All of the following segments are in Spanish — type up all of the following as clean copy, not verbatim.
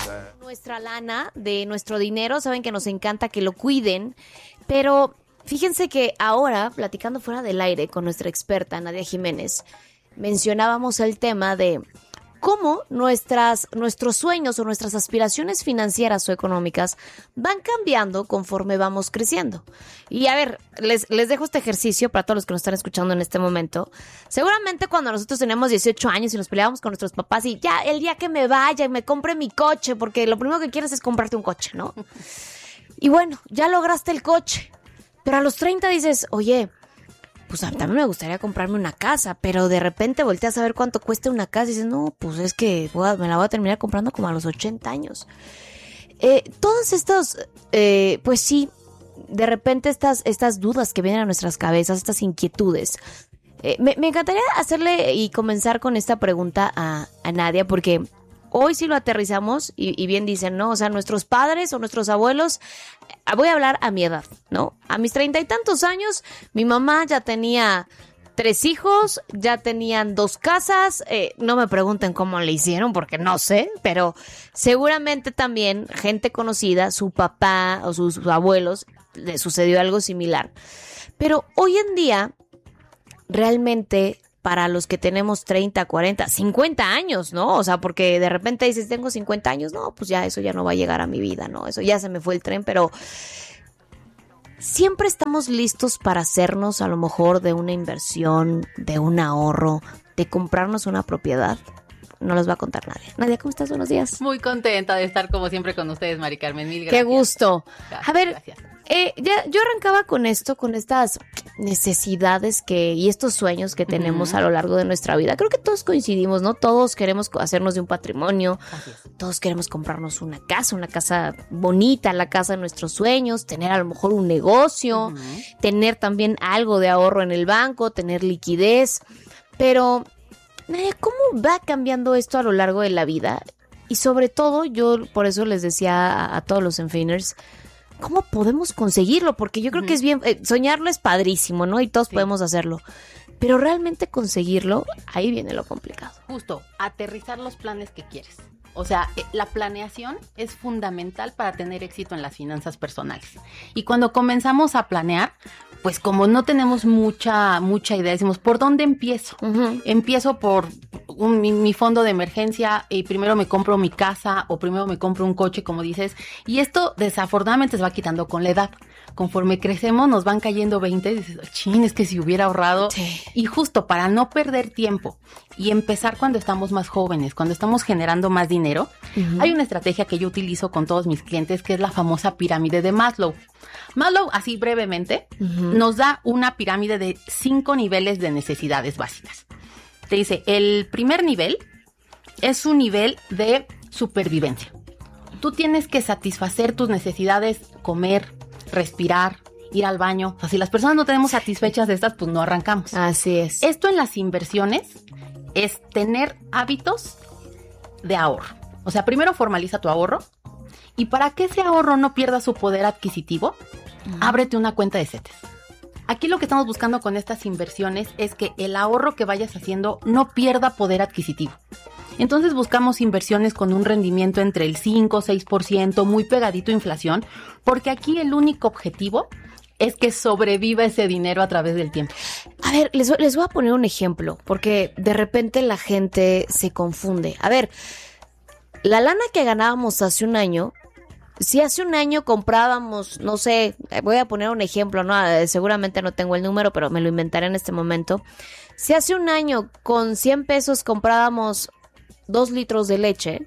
Nuestra lana, de nuestro dinero, saben que nos encanta que lo cuiden, pero fíjense que ahora, platicando fuera del aire con nuestra experta Nadia Jiménez, mencionábamos el tema de cómo nuestros sueños o nuestras aspiraciones financieras o económicas van cambiando conforme vamos creciendo. Y a ver, les dejo este ejercicio para todos los que nos están escuchando en este momento. Seguramente cuando nosotros teníamos 18 años y nos peleábamos con nuestros papás y ya el día que me vaya y me compre mi coche, porque lo primero que quieres es comprarte un coche, ¿no? Y bueno, ya lograste el coche, pero a los 30 dices, oye, pues a mí también me gustaría comprarme una casa, pero de repente volteas a ver cuánto cuesta una casa y dices, no, pues es que me la voy a terminar comprando como a los 80 años. Todos estos, pues sí, de repente estas dudas que vienen a nuestras cabezas, estas inquietudes. Me encantaría hacerle y comenzar con esta pregunta a Nadia, porque hoy sí lo aterrizamos y bien dicen, ¿no? O sea, nuestros padres o nuestros abuelos, voy a hablar a mi edad, ¿no? A mis 30 y tantos años, mi mamá ya tenía 3 hijos, ya tenían 2 casas, no me pregunten cómo le hicieron porque no sé, pero seguramente también gente conocida, su papá o sus abuelos, le sucedió algo similar. Pero hoy en día, realmente, para los que tenemos 30, 40, 50 años, ¿no? O sea, porque de repente dices, tengo 50 años, no, pues ya eso ya no va a llegar a mi vida, ¿no? Eso ya se me fue el tren, pero siempre estamos listos para hacernos a lo mejor de una inversión, de un ahorro, de comprarnos una propiedad. No los va a contar nadie. Nadia, ¿cómo estás? Buenos días. Muy contenta de estar como siempre con ustedes, Mari Carmen. Mil gracias. Qué gusto. Gracias, a ver, gracias. Yo arrancaba con esto, con estas necesidades y estos sueños que tenemos a lo largo de nuestra vida. Creo que todos coincidimos, ¿no? Todos queremos hacernos de un patrimonio. Todos queremos comprarnos una casa bonita, la casa de nuestros sueños, tener a lo mejor un negocio, tener también algo de ahorro en el banco, tener liquidez. Pero, ¿cómo va cambiando esto a lo largo de la vida? Y sobre todo, yo por eso les decía a todos los Enfiners, ¿cómo podemos conseguirlo? Porque yo creo que es bien, soñarlo es padrísimo, ¿no? Y todos podemos hacerlo. Pero realmente conseguirlo, ahí viene lo complicado. Justo, aterrizar los planes que quieres. O sea, la planeación es fundamental para tener éxito en las finanzas personales. Y cuando comenzamos a planear, pues como no tenemos mucha idea, decimos, ¿por dónde empiezo? Empiezo por mi fondo de emergencia y primero me compro mi casa o primero me compro un coche, como dices. Y esto desafortunadamente se va quitando con la edad. Conforme crecemos nos van cayendo 20 y dices, chin, es que si hubiera ahorrado. Sí. Y justo para no perder tiempo y empezar cuando estamos más jóvenes, cuando estamos generando más dinero, hay una estrategia que yo utilizo con todos mis clientes que es la famosa pirámide de Maslow. Maslow, así brevemente, nos da una pirámide de 5 niveles de necesidades básicas. Te dice, el primer nivel es un nivel de supervivencia. Tú tienes que satisfacer tus necesidades, comer, respirar, ir al baño. O sea, si las personas no tenemos satisfechas de estas, pues no arrancamos. Así es. Esto en las inversiones es tener hábitos de ahorro. O sea, primero formaliza tu ahorro y para que ese ahorro no pierda su poder adquisitivo, ábrete una cuenta de CETES. Aquí lo que estamos buscando con estas inversiones es que el ahorro que vayas haciendo no pierda poder adquisitivo. Entonces buscamos inversiones con un rendimiento entre el 5 o 6%, muy pegadito a inflación, porque aquí el único objetivo es que sobreviva ese dinero a través del tiempo. A ver, les voy a poner un ejemplo, porque de repente la gente se confunde. A ver, la lana que ganábamos hace un año, si hace un año comprábamos, no sé, voy a poner un ejemplo, ¿no? Seguramente no tengo el número, pero me lo inventaré en este momento. Si hace un año con 100 pesos comprábamos 2 litros de leche,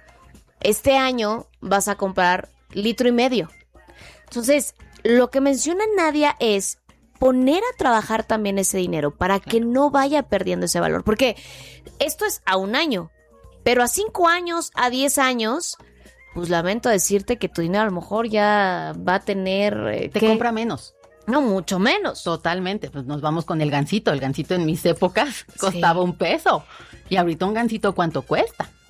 este año vas a comprar 1.5 litros. Entonces, lo que menciona Nadia es poner a trabajar también ese dinero para que no vaya perdiendo ese valor. Porque esto es a un año, pero a 5 años, a 10 años, pues lamento decirte que tu dinero a lo mejor ya va a tener... Te compra menos. No, mucho menos. Totalmente. Pues nos vamos con el gansito. El gansito en mis épocas costaba $1. Y ahorita un gansito, ¿cuánto cuesta?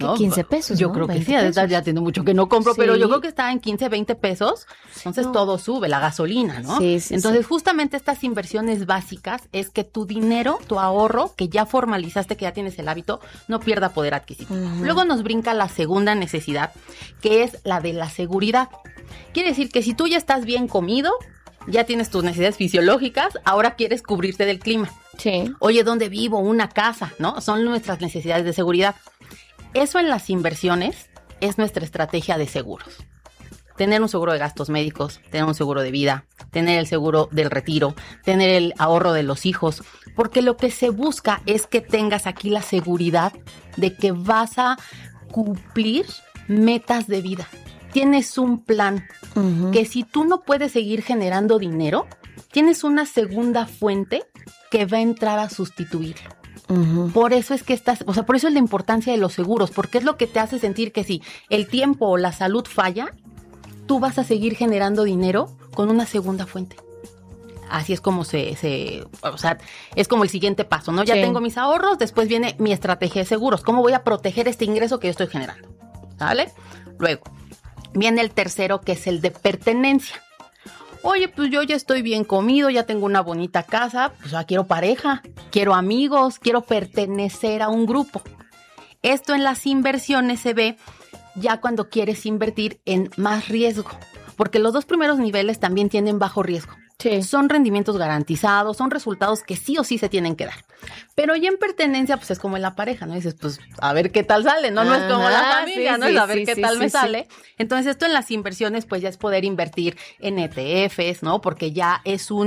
que ¿no? 15 pesos, Yo ¿no? creo que 20 sí, pesos. ya tiene mucho que no compro, Sí. pero yo creo que está en 15, 20 pesos, entonces No. todo sube, la gasolina, ¿no? Sí, sí, Entonces, justamente estas inversiones básicas es que tu dinero, tu ahorro, que ya formalizaste, que ya tienes el hábito, no pierda poder adquisitivo. Luego nos brinca la segunda necesidad, que es la de la seguridad. Quiere decir que si tú ya estás bien comido, ya tienes tus necesidades fisiológicas, ahora quieres cubrirte del clima. Sí. Oye, ¿dónde vivo? Una casa, ¿no? Son nuestras necesidades de seguridad. Eso en las inversiones es nuestra estrategia de seguros. Tener un seguro de gastos médicos, tener un seguro de vida, tener el seguro del retiro, tener el ahorro de los hijos, porque lo que se busca es que tengas aquí la seguridad de que vas a cumplir metas de vida. Tienes un plan que si tú no puedes seguir generando dinero, tienes una segunda fuente que va a entrar a sustituirlo. Por eso es que por eso es la importancia de los seguros, porque es lo que te hace sentir que si el tiempo o la salud falla, tú vas a seguir generando dinero con una segunda fuente. Así es como es como el siguiente paso, ¿no? Ya Sí. tengo mis ahorros, después viene mi estrategia de seguros. ¿Cómo voy a proteger este ingreso que yo estoy generando? ¿Vale? Luego, viene el tercero, que es el de pertenencia. Oye, pues yo ya estoy bien comido, ya tengo una bonita casa, pues ya quiero pareja, quiero amigos, quiero pertenecer a un grupo. Esto en las inversiones se ve ya cuando quieres invertir en más riesgo, porque los dos primeros niveles también tienen bajo riesgo. Sí. Son rendimientos garantizados, son resultados que sí o sí se tienen que dar. Pero ya en pertenencia, pues es como en la pareja, ¿no? Dices, pues a ver qué tal sale, ¿no? No es como la Ajá, familia, sí, ¿no? sí, Es a ver sí, qué sí, tal me sí, sale. Entonces esto en las inversiones, pues ya es poder invertir en ETFs, ¿no? Porque ya es un